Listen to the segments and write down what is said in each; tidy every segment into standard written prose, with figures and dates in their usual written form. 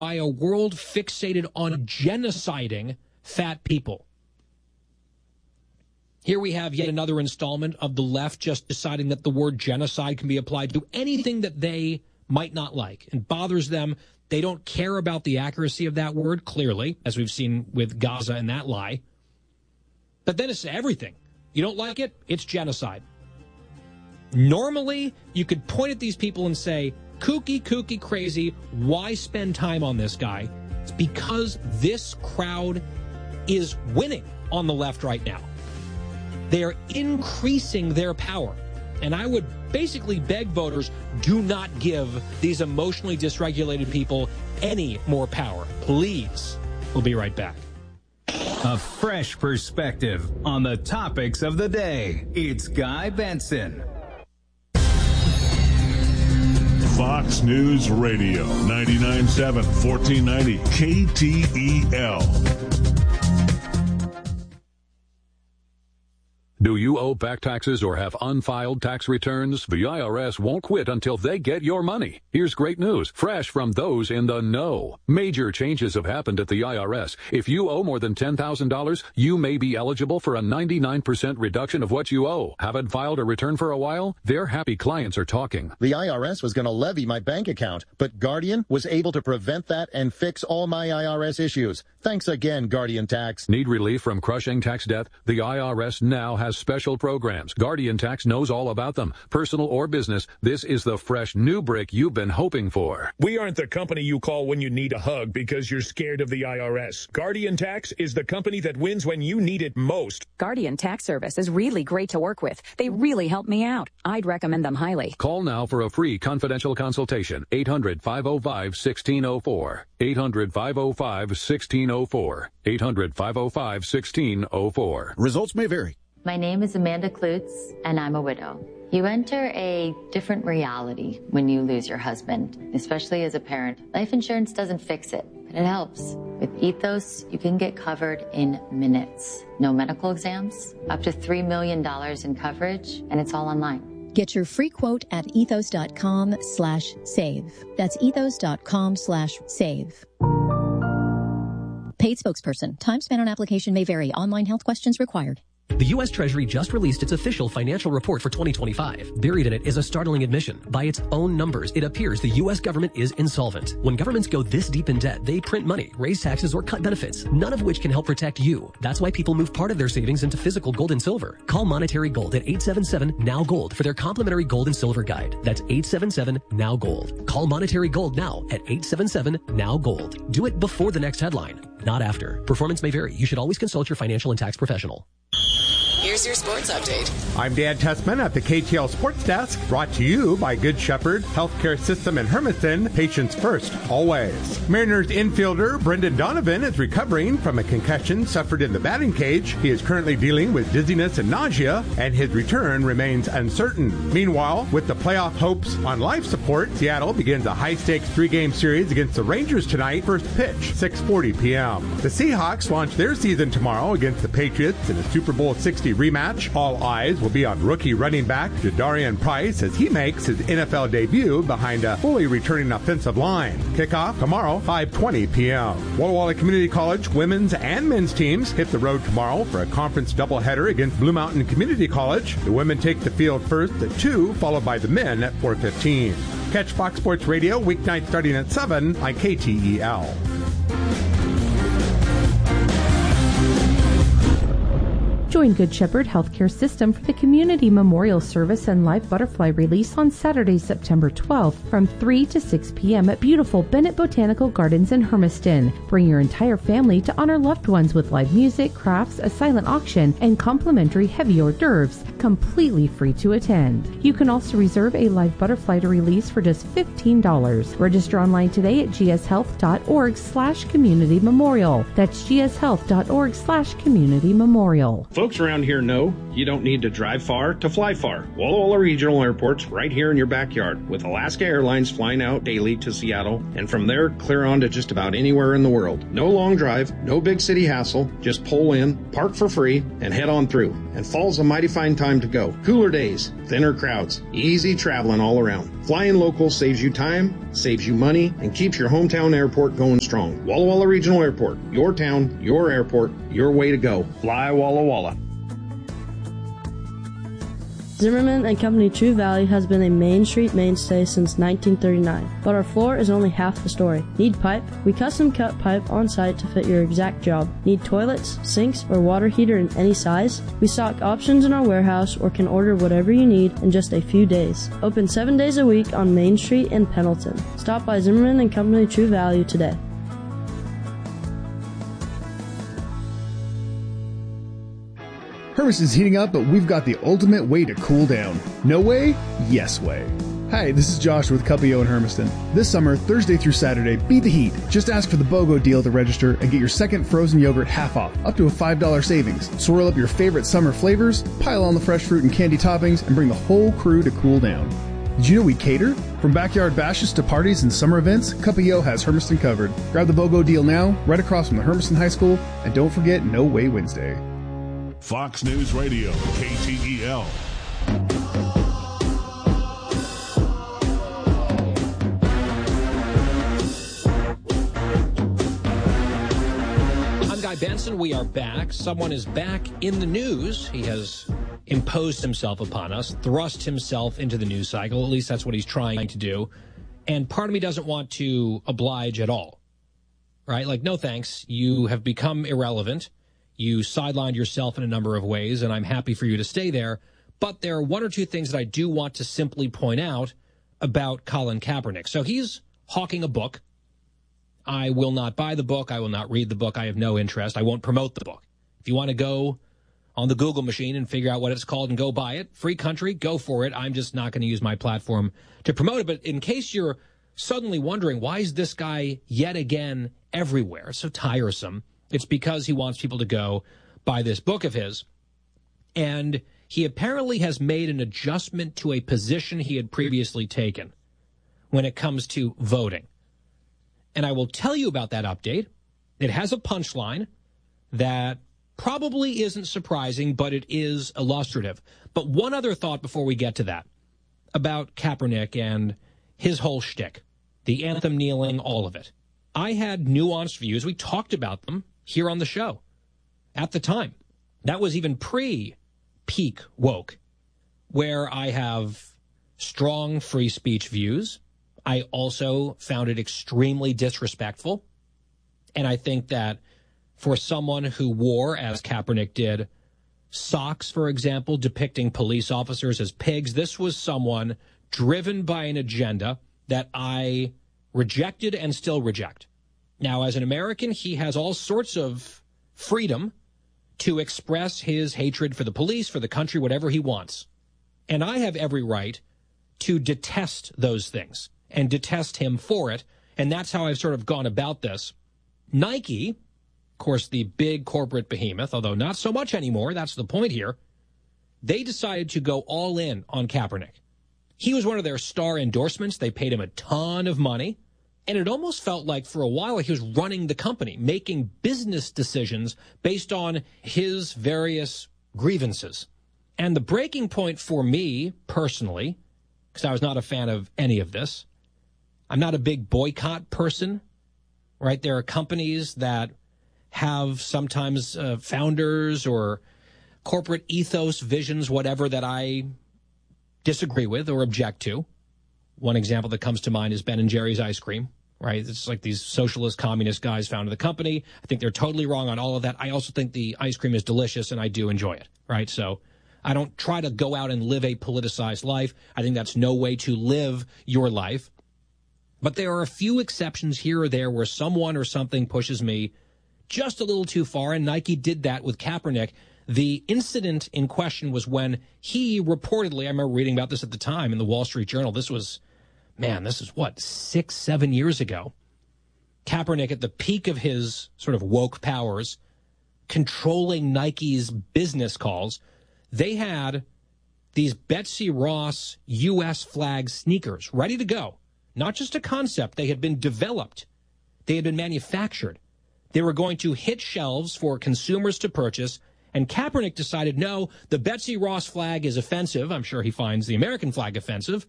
by a world fixated on genociding fat people. Here we have yet another installment of the left just deciding that the word genocide can be applied to anything that they might not like and bothers them. They don't care about the accuracy of that word, clearly, as we've seen with Gaza and that lie. But then it's everything. You don't like it? It's genocide. Normally, you could point at these people and say, kooky, crazy, why spend time on this guy? It's because this crowd is winning on the left right now. They're increasing their power. And I would basically beg voters, do not give these emotionally dysregulated people any more power. Please. We'll be right back. A fresh perspective on the topics of the day. It's Guy Benson. Fox News Radio, 99.7, 1490 KTEL. Do you owe back taxes or have unfiled tax returns? The IRS won't quit until they get your money. Here's great news, fresh from those in the know. Major changes have happened at the IRS. If you owe more than $10,000, you may be eligible for a 99% reduction of what you owe. Haven't filed a return for a while? Their happy clients are talking. The IRS was going to levy my bank account, but Guardian was able to prevent that and fix all my IRS issues. Thanks again, Guardian Tax. Need relief from crushing tax debt? The IRS now has special programs. Guardian Tax knows all about them. Personal or business, this is the fresh new brick you've been hoping for. We aren't the company you call when you need a hug because you're scared of the IRS. Guardian Tax is the company that wins when you need it most. Guardian Tax Service is really great to work with. They really help me out. I'd recommend them highly. Call now for a free confidential consultation. 800-505-1604. 800-505-1604. 800-505-1604. Results may vary. My name is Amanda Klutz, and I'm a widow. You enter a different reality when you lose your husband, especially as a parent. Life insurance doesn't fix it, but it helps. With Ethos, you can get covered in minutes. No medical exams, up to $3 million in coverage, and it's all online. Get your free quote at ethos.com/save. That's ethos.com/save. Paid spokesperson. Time spent on application may vary. Online health questions required. The U.S. Treasury just released its official financial report for 2025. Buried in it is a startling admission. By its own numbers, it appears the U.S. government is insolvent. When governments go this deep in debt, they print money, raise taxes, or cut benefits, none of which can help protect you. That's why people move part of their savings into physical gold and silver. Call Monetary Gold at 877-NOW-GOLD for their complimentary gold and silver guide. That's 877-NOW-GOLD. Call Monetary Gold now at 877-NOW-GOLD. Do it before the next headline, not after. Performance may vary. You should always consult your financial and tax professional. Here's your sports update. I'm Dan Tessman at the KTL Sports Desk, brought to you by Good Shepherd Healthcare System in Hermiston. Patients first, always. Mariners infielder Brendan Donovan is recovering from a concussion suffered in the batting cage. He is currently dealing with dizziness and nausea, and his return remains uncertain. Meanwhile, with the playoff hopes on life support, Seattle begins a high-stakes 3-game series against the Rangers tonight. First pitch, 6:40 p.m. The Seahawks launch their season tomorrow against the Patriots in a Super Bowl 60 rematch. All eyes will be on rookie running back Jadarian Price as he makes his NFL debut behind a fully returning offensive line. Kickoff tomorrow, 5:20 p.m. Walla Walla Community College women's and men's teams hit the road tomorrow for a conference doubleheader against Blue Mountain Community College. The women take the field first at 2, followed by the men at 4:15. Catch Fox Sports Radio weeknight starting at 7 on KTEL. Join Good Shepherd Healthcare System for the Community Memorial Service and Live Butterfly Release on Saturday, September 12th from 3 to 6 p.m. at beautiful Bennett Botanical Gardens in Hermiston. Bring your entire family to honor loved ones with live music, crafts, a silent auction, and complimentary heavy hors d'oeuvres, completely free to attend. You can also reserve a live butterfly to release for just $15. Register online today at gshealth.org/community memorial. That's gshealth.org/community memorial. Folks around here know you don't need to drive far to fly far. Walla Walla Regional Airport's right here in your backyard, with Alaska Airlines flying out daily to Seattle, and from there clear on to just about anywhere in the world. No long drive, no big city hassle, just pull in, park for free, and head on through. And fall's a mighty fine time to go. Cooler days, thinner crowds, easy traveling all around. Flying local saves you time, saves you money, and keeps your hometown airport going strong. Walla Walla Regional Airport. Your town, your airport, your way to go. Fly Walla Walla. Zimmerman and Company True Value has been a Main Street mainstay since 1939, but our floor is only half the story. Need pipe? We custom cut pipe on site to fit your exact job. Need toilets, sinks, or water heater in any size? We stock options in our warehouse or can order whatever you need in just a few days. Open 7 days a week on Main Street in Pendleton. Stop by Zimmerman and Company True Value today. Hermiston's heating up, but we've got the ultimate way to cool down. No way? Yes way. Hi, this is Josh with Cuppio in Hermiston. This summer, Thursday through Saturday, beat the heat. Just ask for the BOGO deal to register and get your second frozen yogurt half off, up to a $5 savings. Swirl up your favorite summer flavors, pile on the fresh fruit and candy toppings, and bring the whole crew to cool down. Did you know we cater? From backyard bashes to parties and summer events, Cuppio has Hermiston covered. Grab the BOGO deal now, right across from the Hermiston High School, and don't forget No Way Wednesday. Fox News Radio, KTEL. I'm Guy Benson. We are back. Someone is back in the news. He has imposed himself upon us, thrust himself into the news cycle. At least that's what he's trying to do. And part of me doesn't want to oblige at all. Right? Like, no thanks. You have become irrelevant. You sidelined yourself in a number of ways, and I'm happy for you to stay there. But there are one or two things that I do want to simply point out about Colin Kaepernick. So he's hawking a book. I will not buy the book. I will not read the book. I have no interest. I won't promote the book. If you want to go on the Google machine and figure out what it's called and go buy it, free country, go for it. I'm just not going to use my platform to promote it. But in case you're suddenly wondering, why is this guy yet again everywhere? It's so tiresome. It's because he wants people to go buy this book of his. And he apparently has made an adjustment to a position he had previously taken when it comes to voting. And I will tell you about that update. It has a punchline that probably isn't surprising, but it is illustrative. But one other thought before we get to that about Kaepernick and his whole shtick, the anthem kneeling, all of it. I had nuanced views. We talked about them here on the show at the time. That was even pre-peak woke, where I have strong free speech views. I also found it extremely disrespectful. And I think that for someone who wore, as Kaepernick did, socks, for example, depicting police officers as pigs, this was someone driven by an agenda that I rejected and still reject. Now, as an American, he has all sorts of freedom to express his hatred for the police, for the country, whatever he wants. And I have every right to detest those things and detest him for it. And that's how I've sort of gone about this. Nike, of course, the big corporate behemoth, although not so much anymore, that's the point here, they decided to go all in on Kaepernick. He was one of their star endorsements. They paid him a ton of money. And it almost felt like for a while he was running the company, making business decisions based on his various grievances. And the breaking point for me personally, because I was not a fan of any of this, I'm not a big boycott person, right? There are companies that have sometimes founders or corporate ethos, visions, whatever, that I disagree with or object to. One example that comes to mind is Ben & Jerry's ice cream, right? It's like these socialist, communist guys founded the company. I think they're totally wrong on all of that. I also think the ice cream is delicious, and I do enjoy it, right? So I don't try to go out and live a politicized life. I think that's no way to live your life. But there are a few exceptions here or there where someone or something pushes me just a little too far, and Nike did that with Kaepernick. The incident in question was when he reportedly, I remember reading about this at the time in the Wall Street Journal, this is what, 6-7 years ago. Kaepernick, at the peak of his sort of woke powers, controlling Nike's business calls, they had these Betsy Ross U.S. flag sneakers ready to go. Not just a concept. They had been developed. They had been manufactured. They were going to hit shelves for consumers to purchase. And Kaepernick decided, no, the Betsy Ross flag is offensive. I'm sure he finds the American flag offensive.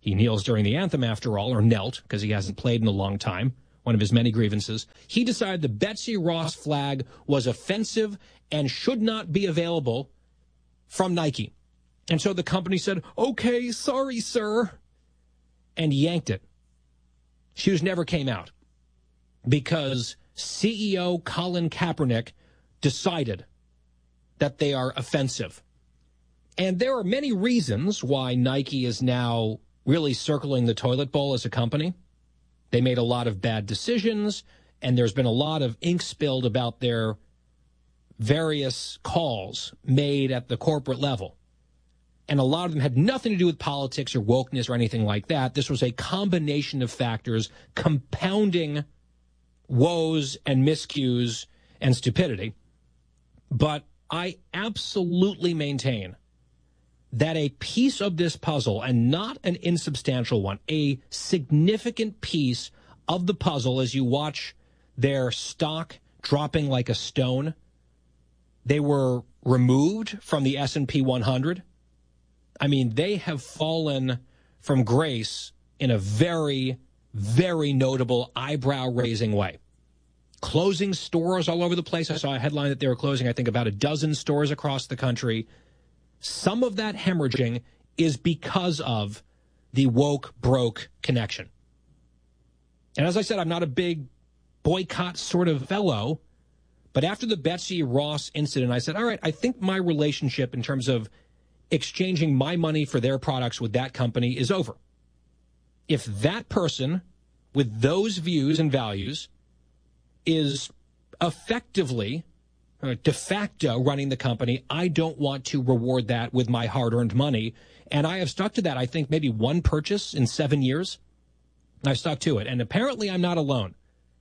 He kneels during the anthem, after all, or knelt, because he hasn't played in a long time, one of his many grievances. He decided the Betsy Ross flag was offensive and should not be available from Nike. And so the company said, okay, sorry, sir, and yanked it. Shoes never came out because CEO Colin Kaepernick decided that they are offensive. And there are many reasons why Nike is now really circling the toilet bowl as a company. They made a lot of bad decisions, and there's been a lot of ink spilled about their various calls made at the corporate level. And a lot of them had nothing to do with politics or wokeness or anything like that. This was a combination of factors compounding woes and miscues and stupidity. But I absolutely maintain that a piece of this puzzle, and not an insubstantial one, a significant piece of the puzzle as you watch their stock dropping like a stone. They were removed from the S&P 100. I mean, they have fallen from grace in a very, very notable eyebrow-raising way. Closing stores all over the place. I saw a headline that they were closing, I think, about a dozen stores across the country. Some of that hemorrhaging is because of the woke-broke connection. And as I said, I'm not a big boycott sort of fellow, but after the Betsy Ross incident, I said, all right, I think my relationship in terms of exchanging my money for their products with that company is over. If that person with those views and values is effectively, de facto running the company, I don't want to reward that with my hard-earned money. And I have stuck to that, I think, maybe one purchase in 7 years. I've stuck to it. And apparently I'm not alone.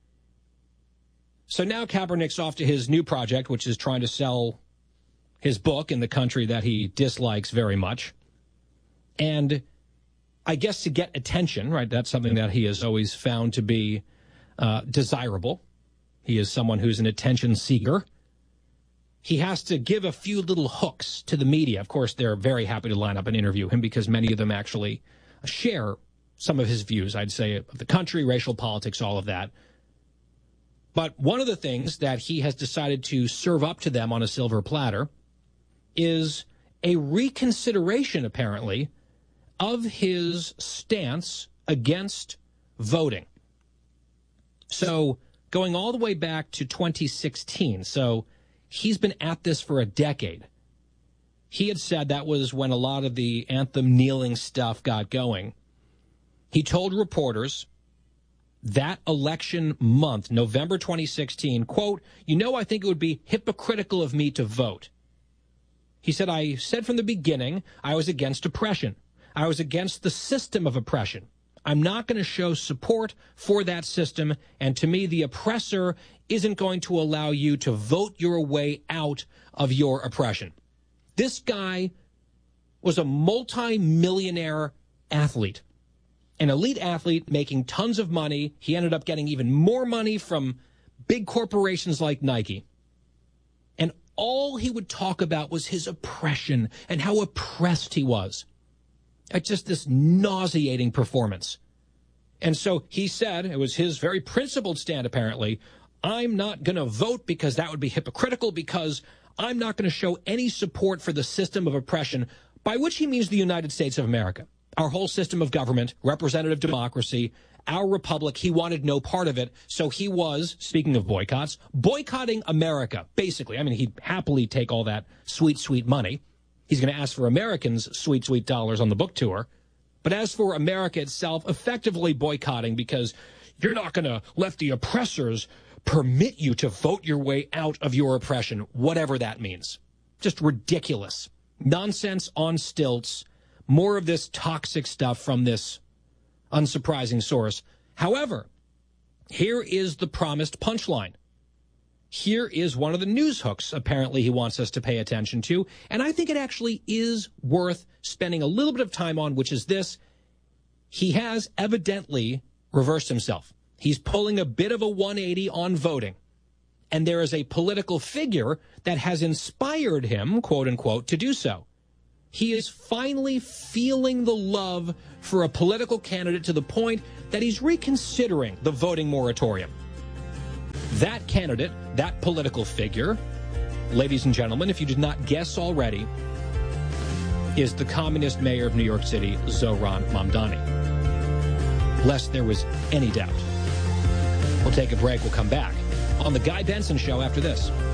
So now Kaepernick's off to his new project, which is trying to sell his book in the country that he dislikes very much. And I guess to get attention, right, that's something that he has always found to be desirable. He is someone who's an attention seeker. He has to give a few little hooks to the media. Of course, they're very happy to line up and interview him because many of them actually share some of his views, I'd say, of the country, racial politics, all of that. But one of the things that he has decided to serve up to them on a silver platter is a reconsideration, apparently, of his stance against voting. So going all the way back to 2016, so he's been at this for a decade. He had said that was when a lot of the anthem kneeling stuff got going. He told reporters that election month, November 2016, quote, I think it would be hypocritical of me to vote. He said, I said from the beginning I was against oppression. I was against the system of oppression. I'm not going to show support for that system, and to me, the oppressor isn't going to allow you to vote your way out of your oppression. This guy was a multi-millionaire athlete, an elite athlete making tons of money. He ended up getting even more money from big corporations like Nike. And all he would talk about was his oppression and how oppressed he was. It's just this nauseating performance. And so he said, it was his very principled stand apparently, I'm not going to vote because that would be hypocritical, because I'm not going to show any support for the system of oppression, by which he means the United States of America. Our whole system of government, representative democracy, our republic, he wanted no part of it. So he was, speaking of boycotts, boycotting America, basically. I mean, he'd happily take all that sweet, sweet money. He's going to ask for Americans' sweet, sweet dollars on the book tour. But as for America itself, effectively boycotting, because you're not going to let the oppressors permit you to vote your way out of your oppression, whatever that means. Just ridiculous. Nonsense on stilts. More of this toxic stuff from this unsurprising source. However, here is the promised punchline. Here is one of the news hooks apparently he wants us to pay attention to, and I think it actually is worth spending a little bit of time on, which is this. He has evidently reversed himself. He's pulling a bit of a 180 on voting, and there is a political figure that has inspired him, quote unquote, to do so. he is finally feeling the love for a political candidate to the point that he's reconsidering the voting moratorium. That candidate, that political figure, ladies and gentlemen, if you did not guess already, is the communist mayor of New York City, Zohran Mamdani. Lest there was any doubt. We'll take a break. We'll come back on The Guy Benson Show after this.